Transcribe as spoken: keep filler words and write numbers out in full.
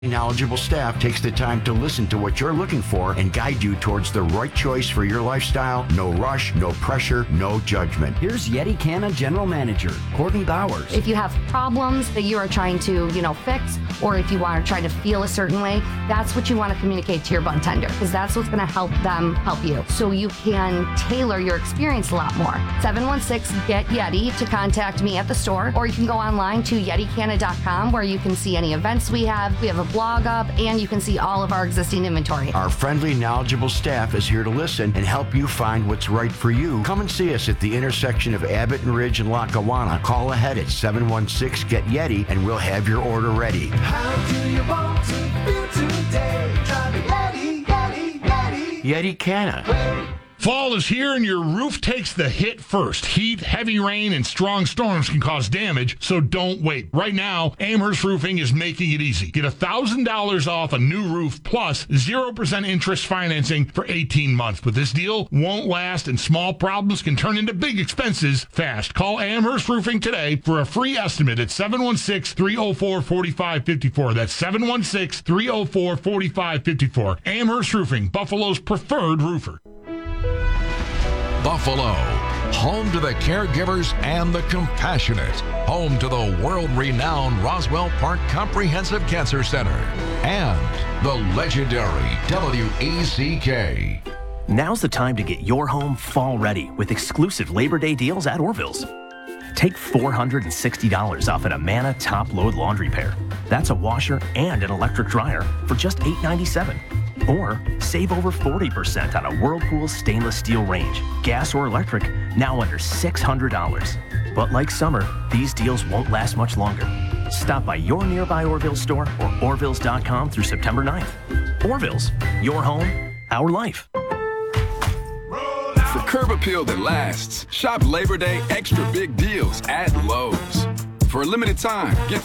Knowledgeable staff takes the time to listen to what you're looking for and guide you towards the right choice for your lifestyle. No rush, no pressure, no judgment. Here's Yeti Canna General Manager, Courtney Bowers. If you have problems that you are trying to, you know, fix, or if you are trying to feel a certain way, that's what you want to communicate to your bud tender, because that's what's going to help them help you. So you can tailor your experience a lot more. seven one six, get Yeti to contact me at the store, or you can go online to yeti canna dot com where you can see any events we have. We have a blog up, and you can see all of our existing inventory. Our friendly, knowledgeable staff is here to listen and help you find what's right for you. Come and see us at the intersection of Abbott and Ridge and Lackawanna. Call ahead at seven one six, get Yeti, and we'll have your order ready. How do you want to feel today? Try the Yeti, Yeti, Yeti. Yeti Canna. Fall is here and your roof takes the hit first. Heat, heavy rain, and strong storms can cause damage, so don't wait. Right now, Amherst Roofing is making it easy. Get one thousand dollars off a new roof plus zero percent interest financing for eighteen months. But this deal won't last, and small problems can turn into big expenses fast. Call Amherst Roofing today for a free estimate at seven one six, three oh four, four five five four. That's seven one six, three oh four, four five five four. Amherst Roofing, Buffalo's preferred roofer. Buffalo, home to the caregivers and the compassionate, home to the world-renowned Roswell Park Comprehensive Cancer Center, and the legendary W E C K. Now's the time to get your home fall ready with exclusive Labor Day deals at Orville's. Take four hundred sixty dollars off an Amana top-load laundry pair. That's a washer and an electric dryer for just eight ninety-seven. Or save over forty percent on a Whirlpool stainless steel range, gas or electric, now under six hundred dollars. But like summer, these deals won't last much longer. Stop by your nearby Orville store or orvilles dot com through September ninth. Orville's, your home, our life. For curb appeal that lasts, shop Labor Day extra big deals at Lowe's. For a limited time, get